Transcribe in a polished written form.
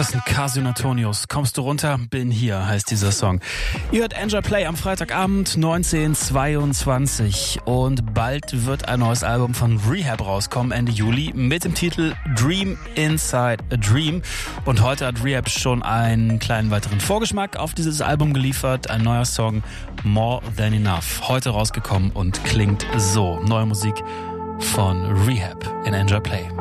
Das sind Casio Antonius. Kommst du runter? Bin hier, heißt dieser Song. Ihr hört Enjoy Play am Freitagabend 19:22 und bald wird ein neues Album von Rehab rauskommen, Ende Juli, mit dem Titel Dream Inside a Dream. Und heute hat Rehab schon einen kleinen weiteren Vorgeschmack auf dieses Album geliefert. Ein neuer Song, More Than Enough, heute rausgekommen und klingt so. Neue Musik von Rehab in Enjoy Play.